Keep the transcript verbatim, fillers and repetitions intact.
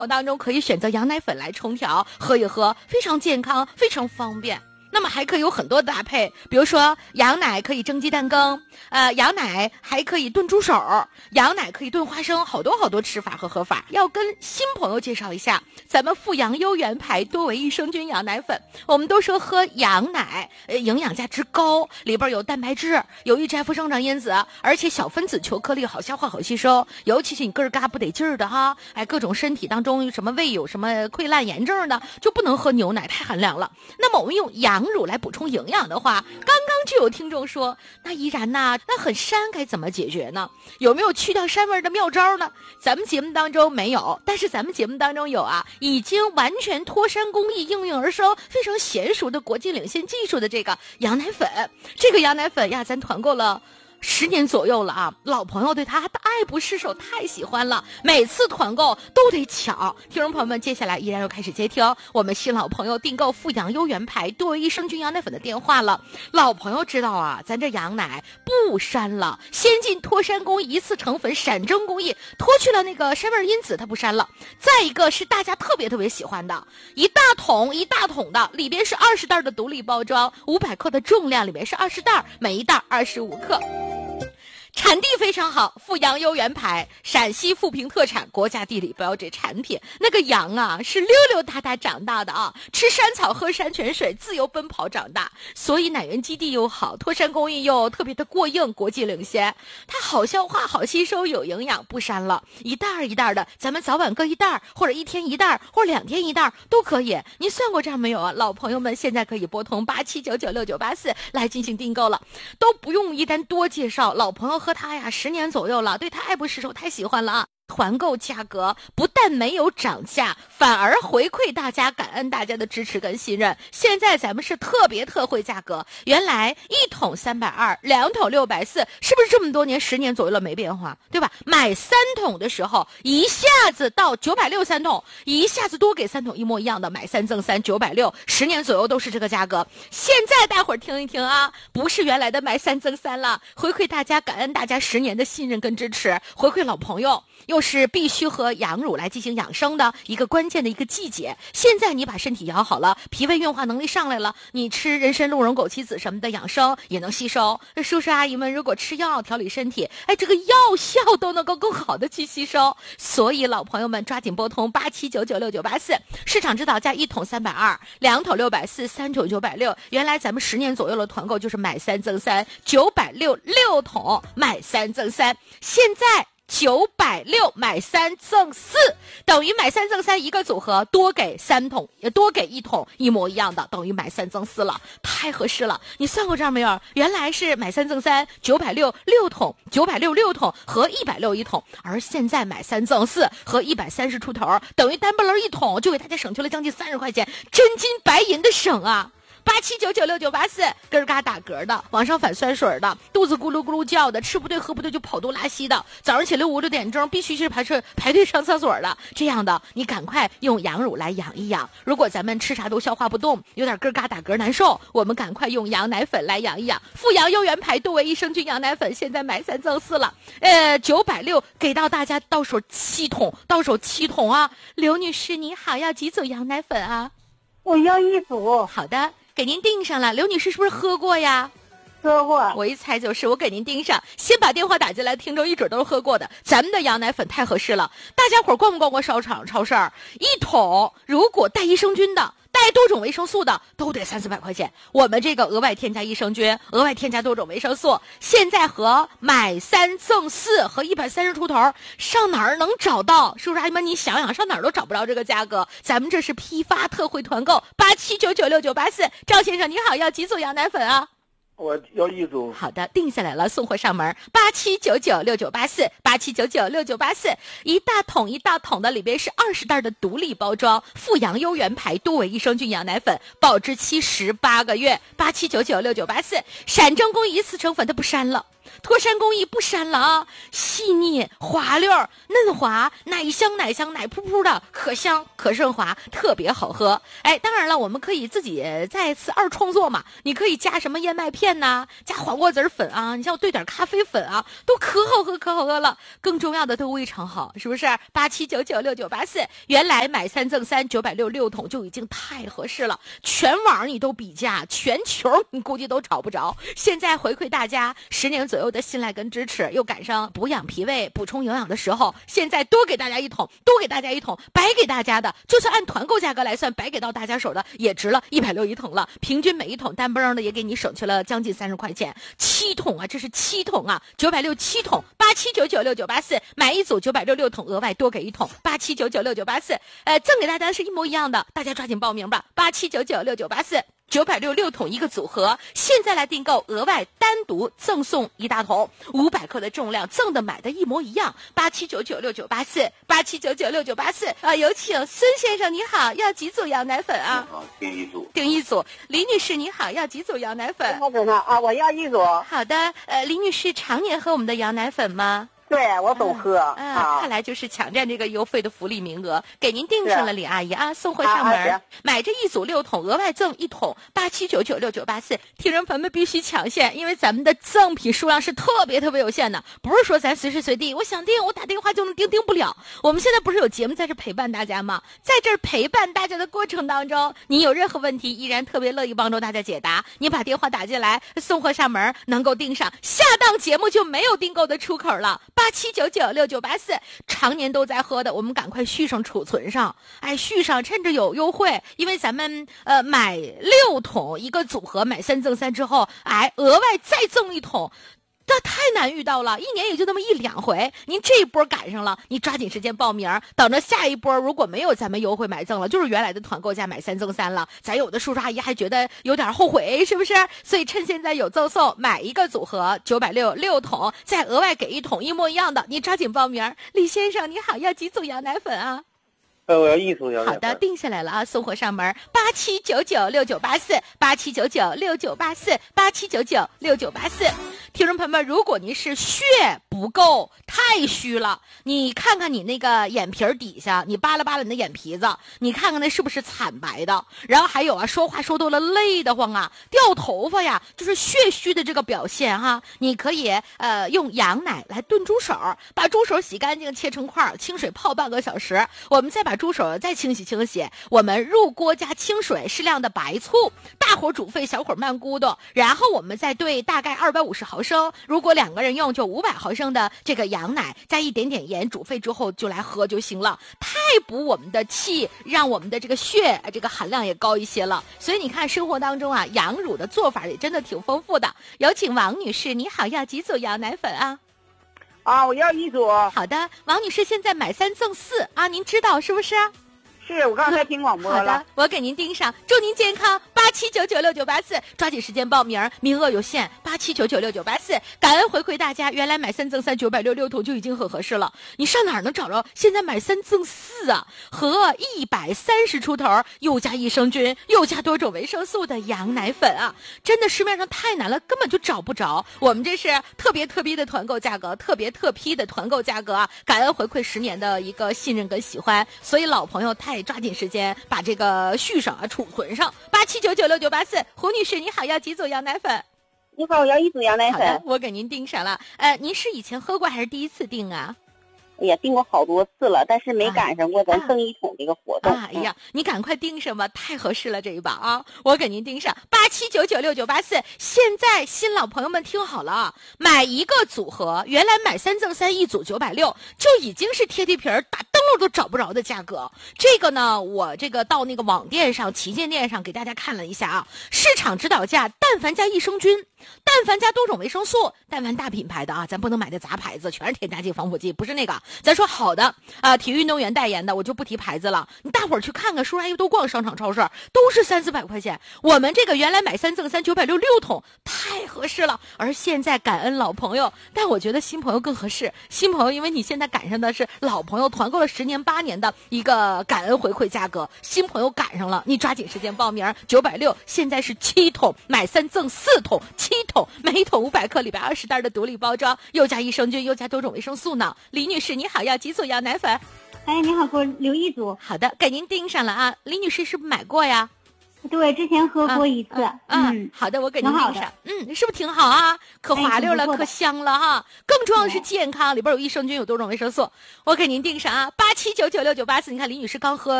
当中可以选择羊奶粉来冲调，喝一喝，非常健康，非常方便。那么还可以有很多搭配，比如说羊奶可以蒸鸡蛋羹，呃，羊奶还可以炖猪手，羊奶可以炖花生，好多好多吃法和喝法。要跟新朋友介绍一下，咱们富阳优原牌多维益生菌羊奶粉。我们都说喝羊奶，呃，营养价值高，里边有蛋白质，有易摘夫生长因子，而且小分子球颗粒好消化好吸收，尤其是你个儿嘎不得劲儿的哈，哎，各种身体当中什么胃有什么溃烂炎症的，就不能喝牛奶，太寒凉了。那么我们用羊乳来补充营养的话，刚刚就有听众说，那依然呐，那很膻该怎么解决呢？有没有去掉膻味的妙招呢？咱们节目当中没有，但是咱们节目当中有啊，已经完全脱膻工艺应运而生，非常娴熟的国际领先技术的这个羊奶粉。这个羊奶粉呀，咱团购了十年左右了啊，老朋友对它爱不释手，太喜欢了，每次团购都得抢。听众朋友们，接下来依然又开始接听我们新老朋友订购富阳优原牌多维益生菌羊奶粉的电话了。老朋友知道啊，咱这羊奶不膻了，先进脱膻工艺，一次成粉闪蒸工艺，脱去了那个膻味因子，它不膻了。再一个是大家特别特别喜欢的，一大桶一大桶的，里边是二十袋的独立包装，五百克的重量，里面是二十袋，每一袋二十五克。产地非常好，富阳优原牌，陕西富平特产，国家地理标志产品。那个羊啊，是溜溜达达长大的啊，吃山草，喝山泉水，自由奔跑长大，所以奶源基地又好，脱膻工艺又特别的过硬，国际领先。它好消化，好吸收，有营养，不膻了。一袋儿一袋儿的，咱们早晚各一袋儿，或者一天一袋儿，或者两天一袋儿都可以。您算过账没有啊？老朋友们现在可以拨通八七九九六九八四来进行订购了，都不用一单多介绍。老朋友喝它呀，十年左右了，对它爱不释手，太喜欢了啊！团购价格不但没有涨价，反而回馈大家，感恩大家的支持跟信任。现在咱们是特别特惠价格，原来一桶三百二，两桶六百四，是不是这么多年十年左右了没变化，对吧？买三桶的时候，一下子到九百六三桶，一下子多给三桶一模一样的，买三赠三九百六，十年左右都是这个价格。现在大伙儿听一听啊，不是原来的买三赠三了，回馈大家，感恩大家十年的信任跟支持，回馈老朋友。又是必须喝羊乳来进行养生的一个关键的一个季节。现在你把身体养好了，脾胃运化能力上来了，你吃人参、鹿茸、枸杞子什么的养生也能吸收。叔叔阿姨们如果吃药调理身体，哎，这个药效都能够更好的去吸收。所以老朋友们抓紧拨通八七九九六九八四，市场指导价一桶三百二，两桶六百四，三桶九百六。原来咱们十年左右的团购就是买三赠三，九百六六桶买三赠三，现在九百六买三赠四，等于买三赠三一个组合，多给三桶，也多给一桶一模一样的，等于买三赠四了，太合适了。你算过账没有？原来是买三赠三，九百六六桶，九百六六桶和一百六一桶，而现在买三赠四和一百三十出头，等于单不楞一桶就给大家省去了将近三十块钱，真金白银的省啊！八七九九六九八四，根儿嘎打嗝的，往上反酸水的，肚子咕噜咕噜叫的，吃不对喝不对就跑肚拉稀的，早上起来五六点钟必须是排队排队上厕所的，这样的你赶快用羊乳来养一养。如果咱们吃啥都消化不动，有点根儿嘎打嗝难受，我们赶快用羊奶粉来养一养。富阳优原牌多维益生菌羊奶粉现在买三赠四了，呃，九百六给到大家到手七桶，到手七桶啊！刘女士你好，要几组羊奶粉啊？ 我要一组。 好的。给您订上了，刘女士是不是喝过呀？ 喝过。 我一猜就是，我给您订上。先把电话打进来，听众一准都是喝过的。咱们的羊奶粉太合适了，大家伙逛不逛过商场、超市？一桶如果带益生菌的、带多种维生素的，都得三四百块钱。我们这个额外添加益生菌，额外添加多种维生素，现在和买三赠四和一百三十出头，上哪儿能找到？叔叔阿姨们，你想想，上哪儿都找不着这个价格。咱们这是批发特惠团购，八七九九六九八四。赵先生你好，要几组羊奶粉啊？ 我要一组。 好的，定下来了，送货上门。八七九九六九八四，八七九九六九八四，一大桶一大桶的，里边是二十袋的独立包装，富阳优原牌多维益生菌羊奶粉，保质期十八个月。八七九九六九八四，闪蒸工艺一次成粉，它不膻了。脱膻工艺不膻了啊，细腻滑溜嫩滑，奶香奶香奶扑扑的，可香可顺滑，特别好喝。哎，当然了，我们可以自己再次二创作嘛，你可以加什么燕麦片呐，加黄瓜籽粉啊，你像兑点咖啡粉啊，都可好喝可好喝了。更重要的都胃肠好，是不是？八七九九六九八四，原来买三赠三九百六六桶就已经太合适了，全网你都比价，全球你估计都找不着。现在回馈大家十年左右的信赖跟支持，又赶上补养脾胃、补充营养的时候，现在多给大家一桶，多给大家一桶，白给大家的，就算按团购价格来算，白给到大家手的也值了一百六一桶了，平均每一桶单崩的也给你省去了将近三十块钱，七桶啊，这是七桶啊，九百六七桶，八七九九六九八四，买一组九百六六桶，额外多给一桶，八七九九六九八四，呃，赠给大家的是一模一样的，大家抓紧报名吧，八七九九六九八四。九百六六桶一个组合，现在来订购，额外单独赠送一大桶，五百克的重量，赠的买的一模一样。八七九九六九八四，八七九九六九八四啊！有请孙先生，你好，要几组羊奶粉啊？ 好，订一组。 订一组。李女士，你好，要几组羊奶粉？ 我早上啊，我要一组。 好的，呃，李女士常年喝我们的羊奶粉吗？ 对，我总喝嗯、 啊。 看来就是抢占这个优惠的福利名额，给您订上了，李阿姨啊，送货上门、 啊啊、 买这一组六桶，额外赠一桶，八七九九六九八四，听众朋友们必须抢现，因为咱们的赠品数量是特别特别有限的，不是说咱随时随地我想订我打电话就能订，订不了。我们现在不是有节目在这陪伴大家吗？在这陪伴大家的过程当中，你有任何问题，依然特别乐意帮助大家解答。你把电话打进来，送货上门，能够订上，下档节目就没有订购的出口了。八七九九六九八四，常年都在喝的，我们赶快续上储存上，哎，续上，趁着有优惠，因为咱们呃买六桶一个组合，买三赠三之后，哎，额外再赠一桶。这太难遇到了，一年也就那么一两回，您这一波赶上了，你抓紧时间报名，等着下一波如果没有咱们优惠买赠了，就是原来的团购价买三赠三了，咱有的叔叔阿姨还觉得有点后悔，是不是？所以趁现在有赠送，买一个组合九百六六桶，再额外给一桶一模一样的，你抓紧报名。李先生你好，要几组羊奶粉啊？ 呃，我要一组羊奶粉。 好的，定下来了啊，送货上门，八七九九六九八四，八七九九六九八四，八七九九六九八四。听众朋友们，如果您是血不够，太虚了，你看看你那个眼皮底下，你扒拉扒拉你的眼皮子，你看看那是不是惨白的？然后还有啊，说话说多了累得慌啊，掉头发呀，就是血虚的这个表现哈。你可以呃用羊奶来炖猪手，把猪手洗干净，切成块，清水泡半个小时，我们再把猪手再清洗清洗，我们入锅加清水，适量的白醋，大火煮沸，小火慢咕嘟，然后我们再兑大概二百五十毫升，如果两个人用就五百毫升的这个羊奶，加一点点盐，煮沸之后就来喝就行了，太补我们的气，让我们的这个血这个含量也高一些了。所以你看生活当中啊，羊乳的做法也真的挺丰富的。有请王女士，你好，要几组羊奶粉啊？ 啊，我要一组。 好的，王女士现在买三赠四啊，您知道是不是？ 是我刚才听广播了。 好的，我给您盯上，祝您健康。八七九九六九八四，抓紧时间报名，名额有限。八七九九六九八四，感恩回馈大家。原来买三赠三九百六六桶就已经很合适了，你上哪儿能找着？现在买三赠四啊，和一百三十出头，又加益生菌，又加多种维生素的羊奶粉啊，真的市面上太难了，根本就找不着。我们这是特别特别的团购价格，特别特批的团购价格啊！感恩回馈十年的一个信任跟喜欢，所以老朋友太抓紧时间把这个续上啊，储存上。八七九九六九八四，胡女士你好，要几组羊奶粉？ 你好，我要一组羊奶粉。 好的，我给您订上了。呃，您是以前喝过还是第一次订啊？ 也订过好多次了，但是没赶上过咱赠一桶这个活动。 啊、哎呀，你赶快订上吧，太合适了这一把啊！我给您订上八七九九六九八四。现在新老朋友们听好了啊，买一个组合，原来买三赠三一组九百六，就已经是贴地皮儿打灯笼都找不着的价格。这个呢，我这个到那个网店上、旗舰店上给大家看了一下啊，市场指导价，但凡加益生菌，但凡加多种维生素，但凡大品牌的啊，咱不能买的杂牌子，全是添加剂、防腐剂，不是那个。咱说好的啊、呃，体育运动员代言的，我就不提牌子了。你大伙儿去看看，叔叔阿姨都逛商场、超市，都是三四百块钱。我们这个原来买三赠三九百六六桶，太合适了。而现在感恩老朋友，但我觉得新朋友更合适。新朋友，因为你现在赶上的是老朋友团购了十年八年的一个感恩回馈价格，新朋友赶上了，你抓紧时间报名。九百六现在是七桶，买三赠四桶，七桶，每一桶五百克，里边二十袋的独立包装，又加益生菌，又加多种维生素呢。李女士你好，要几组羊奶粉？ 哎，你好，给我留一组。 好的，给您盯上了啊。李女士是不是买过呀？ 对，之前喝过一次。 嗯， 嗯嗯好的，我给您挺好的盯上。嗯，是不是挺好啊？可滑溜了， 哎挺不错的可香了哈。更重要的是健康，里边有益生菌，有多种维生素。我给您盯上啊，八七九九六九八四。你看李女士刚喝